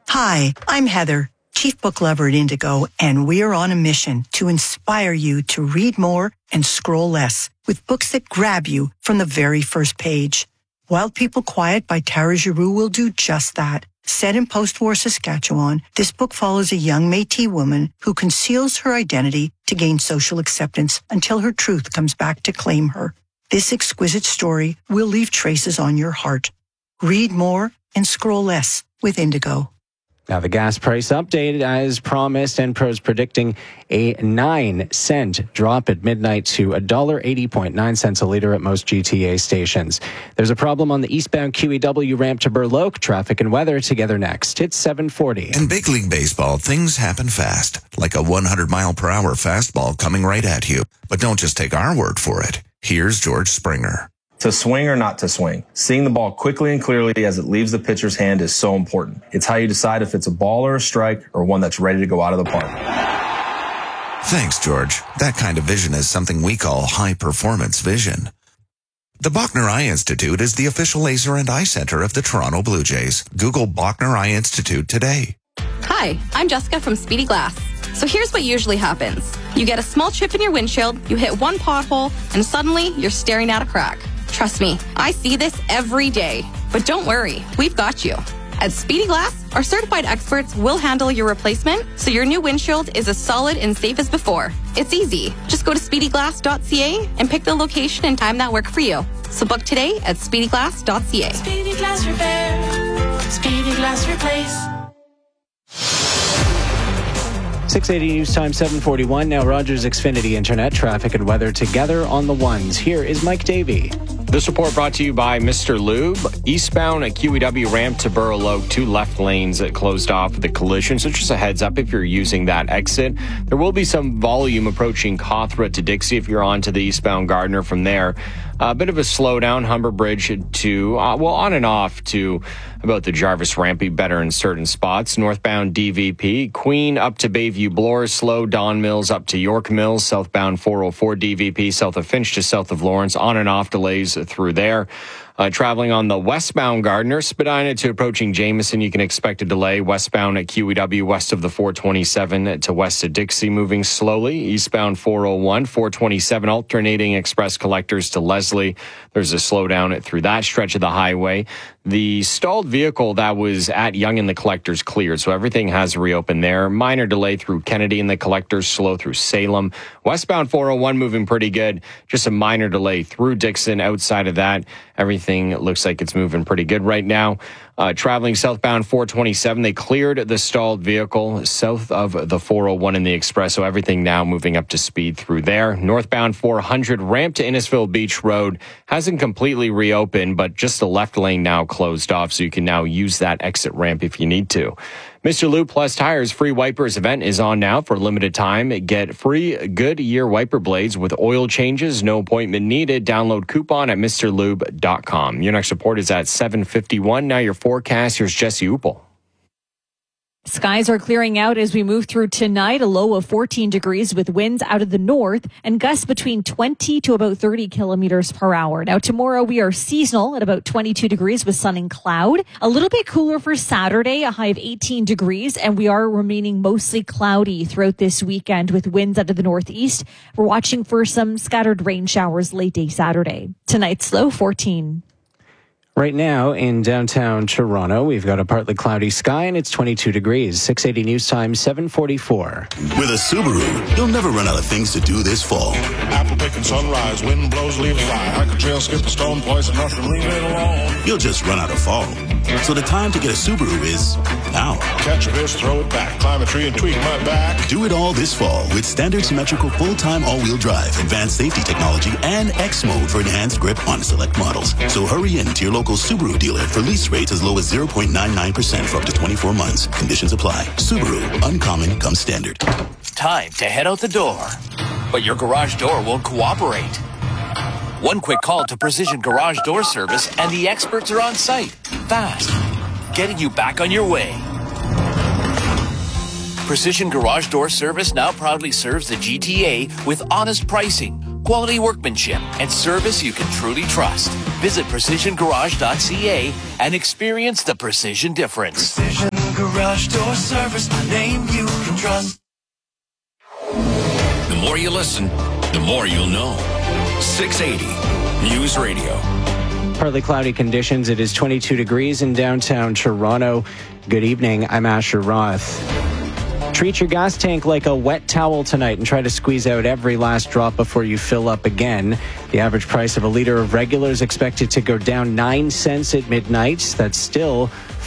Hi, I'm Heather, Chief Book Lover at Indigo, and we're on a mission to inspire you to read more and scroll less with books that grab you from the very first page. Wild People Quiet by Tara Giroux will do just that. Set in post-war Saskatchewan, this book follows a young Métis woman who conceals her identity to gain social acceptance until her truth comes back to claim her. This exquisite story will leave traces on your heart. Read more and scroll less with Indigo. Now, the gas price update, as promised, Enpro's predicting a 9-cent drop at midnight to $1.80.9 a litre at most GTA stations. There's a problem on the eastbound QEW ramp to Burloak. Traffic and weather together next. It's 7:40. In big league baseball, things happen fast, like a 100-mile-per-hour fastball coming right at you. But don't just take our word for it. Here's George Springer. To swing or not to swing, seeing the ball quickly and clearly as it leaves the pitcher's hand is so important. It's how you decide if it's a ball or a strike or one that's ready to go out of the park. Thanks, George. That kind of vision is something we call high-performance vision. The Bachner Eye Institute is the official laser and eye center of the Toronto Blue Jays. Google Bachner Eye Institute today. Hi, I'm Jessica from Speedy Glass. So here's what usually happens. You get a small chip in your windshield, you hit one pothole, and suddenly you're staring at a crack. Trust me, I see this every day. But don't worry, we've got you. At Speedy Glass, our certified experts will handle your replacement so your new windshield is as solid and safe as before. It's easy. Just go to speedyglass.ca and pick the location and time that work for you. So book today at speedyglass.ca. Speedy Glass Repair. Speedy Glass Replace. 6:80 news time, 7:41. Now Rogers Xfinity Internet, traffic and weather together on the ones. Here is Mike Davey. This report brought to you by Mr. Lube. Eastbound at QEW ramp to Burloak, 2 left lanes closed off with the collision. So just a heads up if you're using that exit. There will be some volume approaching Cawthra to Dixie if you're on to the eastbound Gardner from there. A bit of a slowdown, Humber Bridge to, on and off to about the Jarvis ramp, be better in certain spots. Northbound DVP, Queen up to Bayview Bloor, slow, Don Mills up to York Mills, southbound 404 DVP, south of Finch to south of Lawrence, on and off delays through there. Traveling on the westbound Gardner, Spadina to approaching Jameson, you can expect a delay. Westbound at QEW, west of the 427 to west of Dixie, moving slowly. Eastbound 401, 427, alternating express collectors to Leslie. There's a slowdown through that stretch of the highway. The stalled vehicle that was at Yonge and the Collectors cleared, so everything has reopened there. Minor delay through Kennedy and the Collectors, slow through Salem. Westbound 401 moving pretty good. Just a minor delay through Dixon. Outside of that, everything looks like it's moving pretty good right now. Traveling southbound 427, they cleared the stalled vehicle south of the 401 in the express, so everything now moving up to speed through there. Northbound 400, ramp to Innisfil Beach Road hasn't completely reopened, but just the left lane now closed off, so you can now use that exit ramp if you need to. Mr. Lube Plus Tires free wipers event is on now for a limited time. Get free Goodyear wiper blades with oil changes, no appointment needed. Download coupon at mrlube.com. Your next report is at 7:51. Now your forecast. Here's Jesse Uppel. Skies are clearing out as we move through tonight, a low of 14 degrees with winds out of the north and gusts between 20 to about 30 kilometers per hour. Now tomorrow we are seasonal at about 22 degrees with sun and cloud. A little bit cooler for Saturday, a high of 18 degrees, and we are remaining mostly cloudy throughout this weekend with winds out of the northeast. We're watching for some scattered rain showers late day Saturday. Tonight's low 14. Right now in downtown Toronto, we've got a partly cloudy sky and it's 22 degrees. 6:80 news time, 7:44. With a Subaru, you'll never run out of things to do this fall. Apple picking sunrise, wind blows, leaves fly. Hike a trail, skip a stone, place a mushroom, leave it alone. You'll just run out of fall. So the time to get a Subaru is now. Catch a fish, throw it back, climb a tree and tweak my back. Do it all this fall with standard symmetrical full-time all-wheel drive, advanced safety technology, and X mode for enhanced grip on select models. So hurry in to your local Subaru dealer for lease rates as low as 0.99% for up to 24 months. Conditions apply. Subaru, uncommon comes standard. Time to head out the door, but your garage door won't cooperate. One quick call to Precision Garage Door Service and the experts are on site, fast, getting you back on your way. Precision Garage Door Service now proudly serves the GTA with honest pricing, quality workmanship, and service you can truly trust. Visit precisiongarage.ca and experience the precision difference. Precision Garage. Garage Door Service, a name you can trust. The more you listen, the more you'll know. 680 News Radio. Partly cloudy conditions. It is 22 degrees in downtown Toronto. Good evening. I'm Asher Roth. Treat your gas tank like a wet towel tonight and try to squeeze out every last drop before you fill up again. The average price of a liter of regular is expected to go down 9 cents at midnight. That's still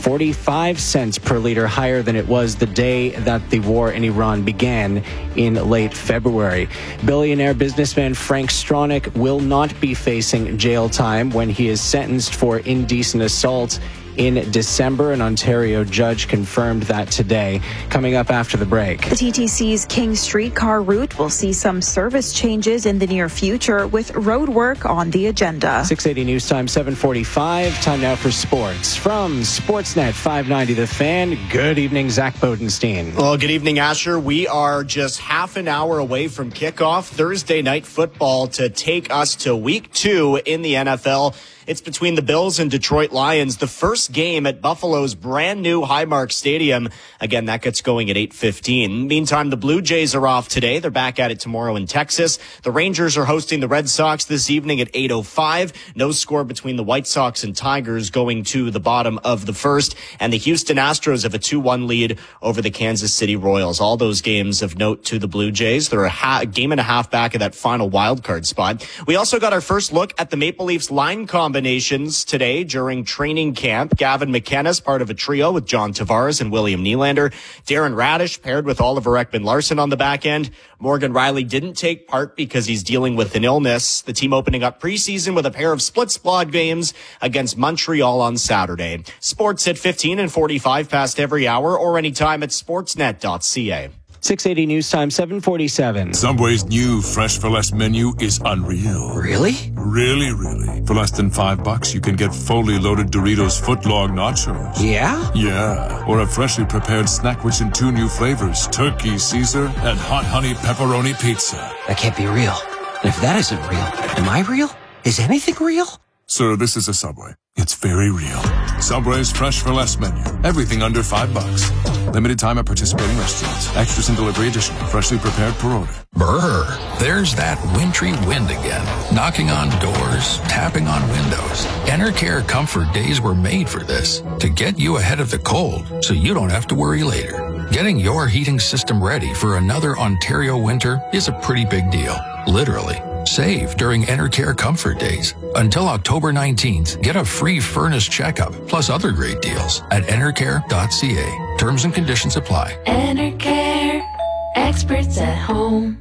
45 cents per liter higher than it was the day that the war in Iran began in late February. Billionaire businessman Frank Stronach will not be facing jail time when he is sentenced for indecent assault in December. An Ontario judge confirmed that today. Coming up after the break. The TTC's King streetcar route will see some service changes in the near future with road work on the agenda. 680 News Time, 7:45. Time now for sports. From Sportsnet 590 The Fan, good evening, Zach Bodenstein. Well, good evening, Asher. We are just half an hour away from kickoff Thursday night football to take us to week 2 in the NFL. It's between the Bills and Detroit Lions, the first game at Buffalo's brand new Highmark Stadium. Again, that gets going at 8:15. Meantime, the Blue Jays are off today. They're back at it tomorrow in Texas. The Rangers are hosting the Red Sox this evening at 8:05. No score between the White Sox and Tigers going to the bottom of the first. And the Houston Astros have a 2-1 lead over the Kansas City Royals. All those games of note to the Blue Jays. They're a game and a half back of that final wildcard spot. We also got our first look at the Maple Leafs line combinations today during training camp. Gavin McKenna, part of a trio with John Tavares and William Nylander. Darren Radish paired with Oliver Ekman-Larsson on the back end. Morgan Riley didn't take part because he's dealing with an illness. The team opening up preseason with a pair of split squad games against Montreal on Saturday. Sports at 15 and 45 past every hour or anytime at sportsnet.ca. 680 News Time, 7:47. Subway's new Fresh for Less menu is unreal. Really? Really, really. For less than $5, you can get fully loaded Doritos footlong nachos. Yeah? Yeah. Or a freshly prepared snack rich in 2 new flavors, Turkey Caesar and Hot Honey Pepperoni Pizza. That can't be real. And if that isn't real, am I real? Is anything real? Sir, this is a Subway. It's very real. Subway's Fresh for Less menu. Everything under $5. Limited time at participating restaurants. Extras and delivery additional. Freshly prepared per order. Brr, there's that wintry wind again. Knocking on doors, tapping on windows. Enercare Comfort Days were made for this. To get you ahead of the cold so you don't have to worry later. Getting your heating system ready for another Ontario winter is a pretty big deal. Literally. Save during Enercare Comfort Days. Until October 19th, get a free furnace checkup, plus other great deals at enercare.ca. Terms and conditions apply. Enercare, experts at home.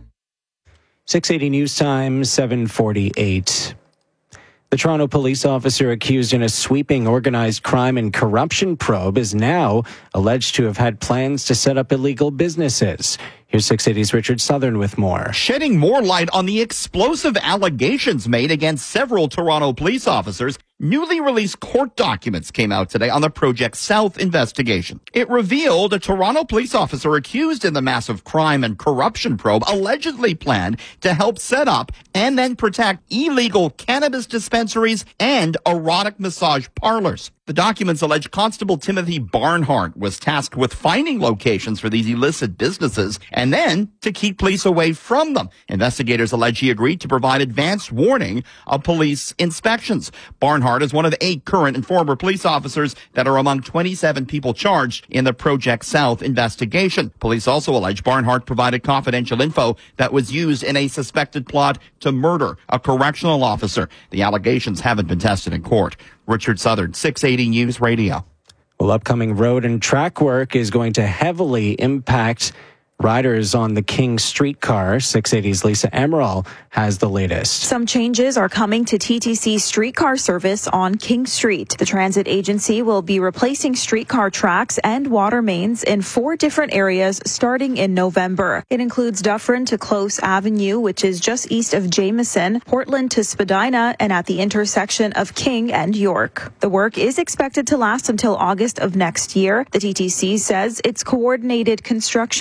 680 News Time, 7:48. The Toronto police officer accused in a sweeping organized crime and corruption probe is now alleged to have had plans to set up illegal businesses. Here's 680's Richard Southern with more. Shedding more light on the explosive allegations made against several Toronto police officers, newly released court documents came out today on the Project South investigation. It revealed a Toronto police officer accused in the massive crime and corruption probe allegedly planned to help set up and then protect illegal cannabis dispensaries and erotic massage parlors. The documents allege Constable Timothy Barnhart was tasked with finding locations for these illicit businesses and then to keep police away from them. Investigators allege he agreed to provide advanced warning of police inspections. Barnhart is one of the 8 current and former police officers that are among 27 people charged in the Project South investigation. Police also allege Barnhart provided confidential info that was used in a suspected plot to murder a correctional officer. The allegations haven't been tested in court. Richard Southern, 680 News Radio. Well, upcoming road and track work is going to heavily impact riders on the King streetcar. 680's Lisa Emerald has the latest. Some changes are coming to TTC streetcar service on King Street. The transit agency will be replacing streetcar tracks and water mains in 4 different areas starting in November. It includes Dufferin to Close Avenue, which is just east of Jameson, Portland to Spadina, and at the intersection of King and York. The work is expected to last until August of next year. The TTC says its coordinated construction work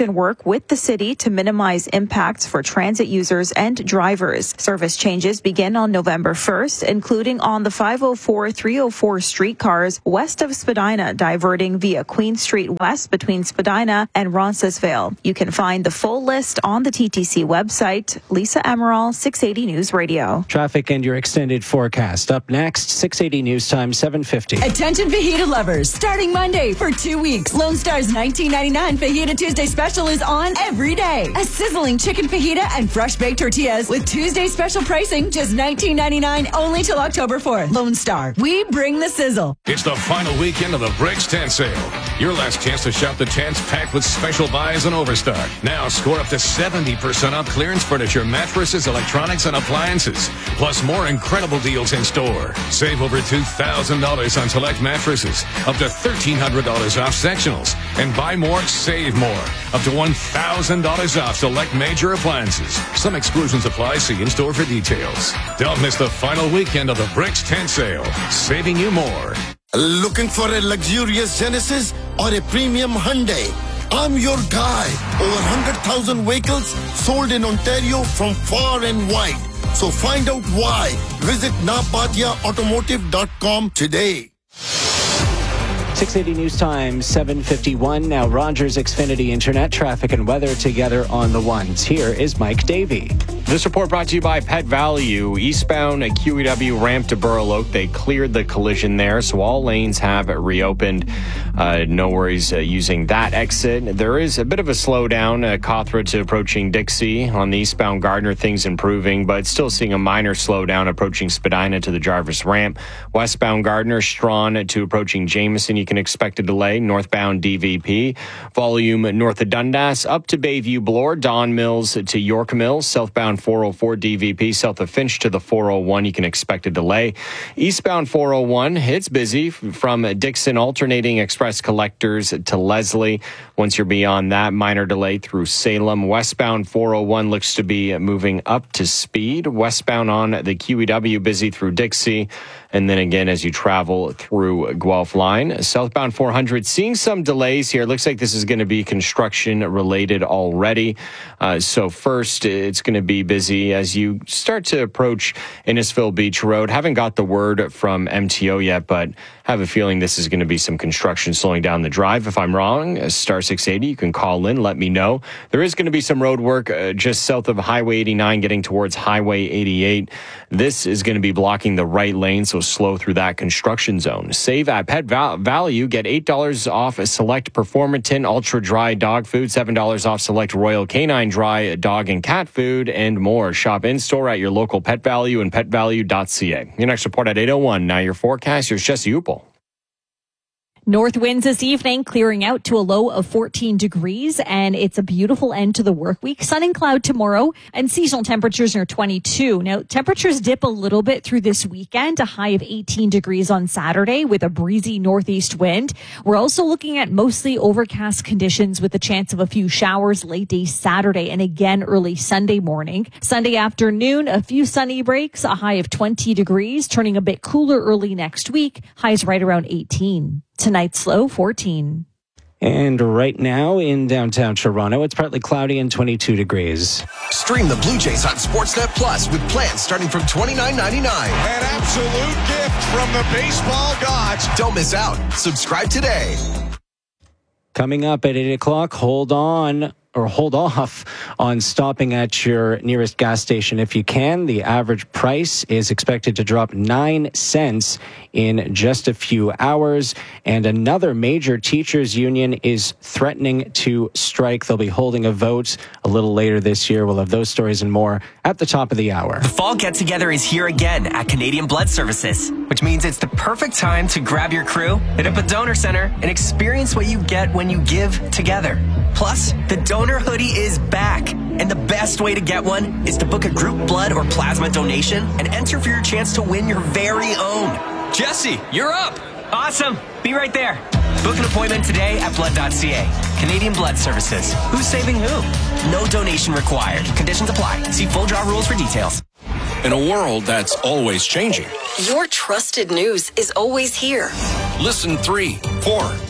with the city to minimize impacts for transit users and drivers. Service changes begin on November 1st, including on the 504-304 streetcars west of Spadina, diverting via Queen Street West between Spadina and Roncesvalles. You can find the full list on the TTC website. Lisa Emerald, 680 News Radio. Traffic and your extended forecast. Up next, 680 News Time, 7:50. Attention fajita lovers. Starting Monday for 2 weeks, Lone Star's $19.99 Fajita Tuesday special is on every day. A sizzling chicken fajita and fresh baked tortillas with Tuesday special pricing, just $19.99 only till October 4th. Lone Star, we bring the sizzle. It's the final weekend of the Bricks Tent Sale. Your last chance to shop the tents packed with special buys and overstock. Now score up to 70% off clearance furniture, mattresses, electronics, and appliances. Plus more incredible deals in store. Save over $2,000 on select mattresses. Up to $1,300 off sectionals. And buy more, save more. Up to $1,000 off select major appliances. Some exclusions apply. See in store for details. Don't miss the final weekend of the Bricks Tent Sale. Saving you more. Looking for a luxurious Genesis or a premium Hyundai? I'm your guy. Over 100,000 vehicles sold in Ontario from far and wide. So find out why. Visit napatiaautomotive.com today. 680 News Time, 7:51. Now Rogers Xfinity Internet, traffic and weather together on the ones. Here is Mike Davey. This report brought to you by Pet Value. Eastbound at QEW ramp to Burl Oak. They cleared the collision there, so all lanes have reopened. No worries using that exit. There is a bit of a slowdown, Cawthra to approaching Dixie. On the eastbound Gardner, things improving, but still seeing a minor slowdown approaching Spadina to the Jarvis ramp. Westbound Gardner, Strawn to approaching Jameson. You can expect a delay. Northbound DVP. Volume north of Dundas up to Bayview Bloor. Don Mills to York Mills. Southbound 404 DVP. South of Finch to the 401. You can expect a delay. Eastbound 401. It's busy from Dixon alternating express collectors to Leslie. Once you're beyond that, minor delay through Salem. Westbound 401 looks to be moving up to speed. Westbound on the QEW busy through Dixie. And then again, as you travel through Guelph Line. Southbound 400, seeing some delays here. It looks like this is going to be construction related already. So first, it's going to be busy as you start to approach Innisfil Beach Road. Haven't got the word from MTO yet, but have a feeling this is going to be some construction slowing down the drive. If I'm wrong, star 680, you can call in, let me know. There is going to be some road work just south of Highway 89 getting towards Highway 88. This is going to be blocking the right lane, so slow through that construction zone. Save at Pet Value. Get $8 off a select Performatin Ultra Dry Dog Food, $7 off select Royal Canine Dry Dog and Cat Food, and more. Shop in-store at your local Pet Value and petvalue.ca. Your next report at 8:01. Now your forecast. Here's Jesse Upel. North winds this evening, clearing out to a low of 14 degrees, and it's a beautiful end to the work week. Sun and cloud tomorrow, and seasonal temperatures near 22. Now, temperatures dip a little bit through this weekend, a high of 18 degrees on Saturday with a breezy northeast wind. We're also looking at mostly overcast conditions with a chance of a few showers late day Saturday and again early Sunday morning. Sunday afternoon, a few sunny breaks, a high of 20 degrees, turning a bit cooler early next week, highs right around 18. Tonight's low, 14. And right now in downtown Toronto, it's partly cloudy and 22 degrees. Stream the Blue Jays on Sportsnet Plus with plans starting from $29.99. An absolute gift from the baseball gods. Don't miss out. Subscribe today. Coming up at 8 o'clock, hold off on stopping at your nearest gas station if you can. The average price is expected to drop 9 cents in just a few hours. And another major teachers union is threatening to strike. They'll be holding a vote a little later this year. We'll have those stories and more at the top of the hour. The fall get-together is here again at Canadian Blood Services, which means it's the perfect time to grab your crew, hit up a donor center, and experience what you get when you give together. Plus, the donor hoodie is back. And the best way to get one is to book a group blood or plasma donation and enter for your chance to win your very own. Jesse, you're up. Awesome. Be right there. Book an appointment today at blood.ca. Canadian Blood Services. Who's saving who? No donation required. Conditions apply. See full draw rules for details. In a world that's always changing, your trusted news is always here. Listen 3, 4,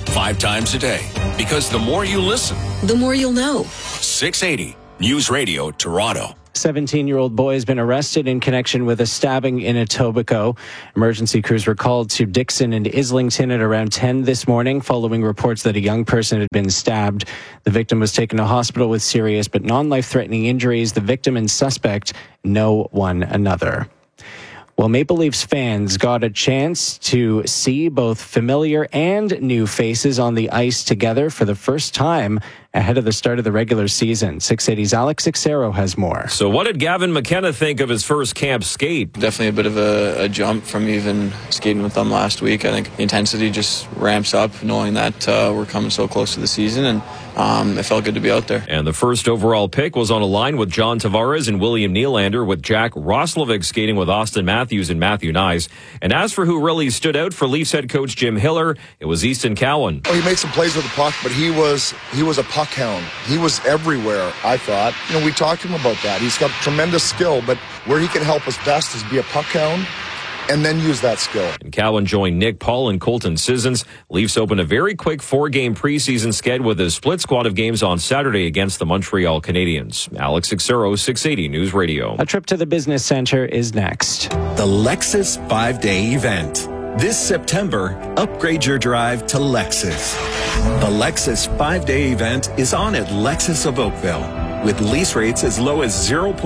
5 times a day. Because the more you listen, the more you'll know. 680 News Radio Toronto. 17-year-old boy has been arrested in connection with a stabbing in Etobicoke. Emergency crews were called to Dixon and Islington at around 10 this morning following reports that a young person had been stabbed. The victim was taken to hospital with serious but non-life-threatening injuries. The victim and suspect know one another. Well, Maple Leafs fans got a chance to see both familiar and new faces on the ice together for the first time ahead of the start of the regular season. 680's Alex Ixero has more. So what did Gavin McKenna think of his first camp skate? Definitely a bit of a jump from even skating with them last week. I think the intensity just ramps up knowing that we're coming so close to the season, and it felt good to be out there. And the first overall pick was on a line with John Tavares and William Nylander, with Jack Roslovic skating with Austin Matthews and Matthew Nyes. And as for who really stood out for Leafs head coach Jim Hiller, it was Easton Cowan. He made some plays with the puck, but he was a puck hound. He was everywhere, I thought. We talked to him about that. He's got tremendous skill, but where he can help us best is be a puck hound and then use that skill. And Cowan joined Nick Paul and Colton Sissons. Leafs opened a very quick 4-game preseason sked with a split squad of games on Saturday against the Montreal Canadiens. Alex Ixero, 680 News Radio. A trip to the business center is next. The Lexus 5-Day event. This September, upgrade your drive to Lexus. The Lexus 5-Day event is on at Lexus of Oakville, with lease rates as low as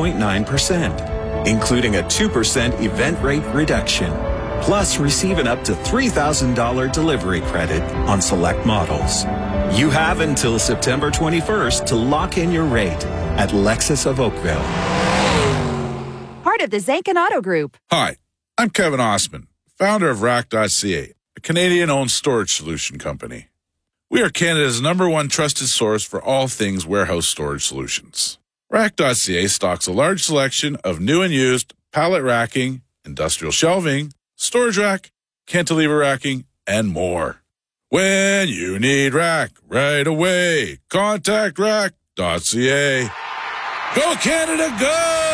0.9%, including a 2% event rate reduction. Plus, receive an up to $3,000 delivery credit on select models. You have until September 21st to lock in your rate at Lexus of Oakville. Part of the Zankin Auto Group. Hi, I'm Kevin Osman, founder of Rack.ca, a Canadian-owned storage solution company. We are Canada's #1 trusted source for all things warehouse storage solutions. Rack.ca stocks a large selection of new and used pallet racking, industrial shelving, storage rack, cantilever racking, and more. When you need rack right away, contact Rack.ca. Go Canada, go!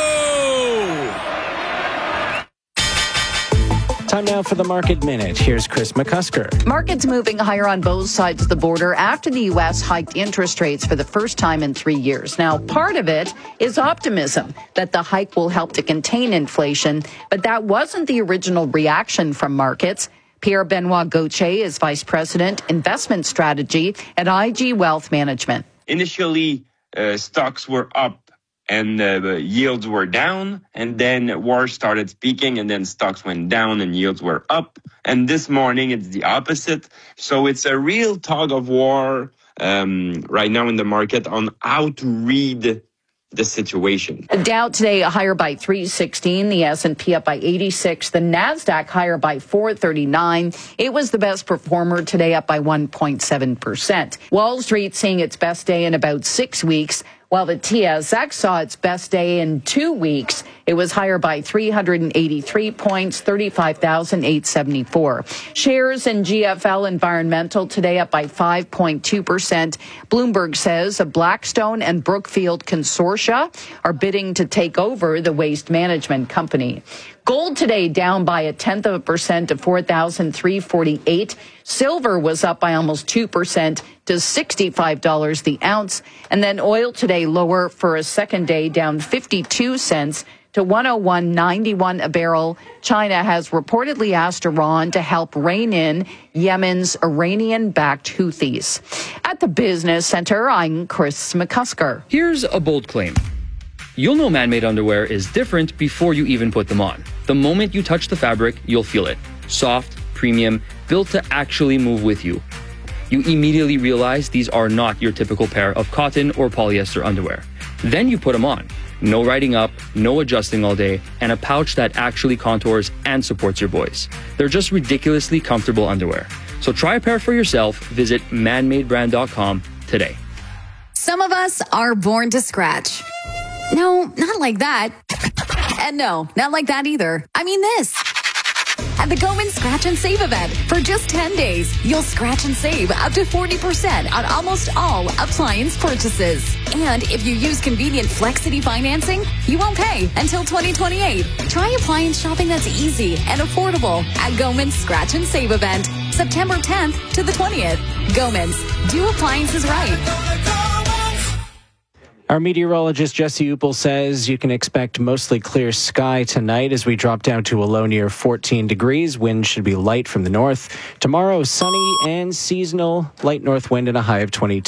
Time now for the Market Minute. Here's Chris McCusker. Markets moving higher on both sides of the border after the U.S. hiked interest rates for the first time in 3 years. Now, part of it is optimism that the hike will help to contain inflation, but that wasn't the original reaction from markets. Pierre-Benoit Gauthier is Vice President, Investment Strategy at IG Wealth Management. Initially, stocks were up and yields were down, and then war started speaking, and then stocks went down and yields were up. And this morning, it's the opposite. So it's a real tug of war right now in the market on how to read the situation. The Dow today higher by 316, the S&P up by 86, the NASDAQ higher by 439. It was the best performer today, up by 1.7%. Wall Street seeing its best day in about 6 weeks, while the TSX saw its best day in 2 weeks. It was higher by 383 points, 35,874. Shares in GFL Environmental today up by 5.2%. Bloomberg says a Blackstone and Brookfield consortia are bidding to take over the waste management company. Gold today down by 0.1% to $4,348. Silver was up by almost 2% to $65 the ounce. And then oil today lower for a second day, down 52 cents to $101.91 a barrel. China has reportedly asked Iran to help rein in Yemen's Iranian-backed Houthis. At the Business Center, I'm Chris McCusker. Here's a bold claim. You'll know man-made underwear is different before you even put them on. The moment you touch the fabric, you'll feel it. Soft, premium, built to actually move with you. You immediately realize these are not your typical pair of cotton or polyester underwear. Then you put them on. No riding up, no adjusting all day, and a pouch that actually contours and supports your voice. They're just ridiculously comfortable underwear. So try a pair for yourself. Visit manmadebrand.com today. Some of us are born to scratch. No, not like that. And no, not like that either. I mean this. At the Goldman Scratch and Save event. For just 10 days, you'll scratch and save up to 40% on almost all appliance purchases. And if you use convenient Flexity financing, you won't pay until 2028. Try appliance shopping that's easy and affordable at Goldman's Scratch and Save event. September 10th to the 20th. Gomans, do appliances right. Our meteorologist Jesse Uppel says you can expect mostly clear sky tonight as we drop down to a low near 14 degrees. Wind should be light from the north. Tomorrow, sunny and seasonal, light north wind and a high of 22.